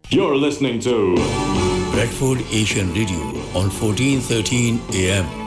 You're listening to Bradford Asian Radio on 1413 AM.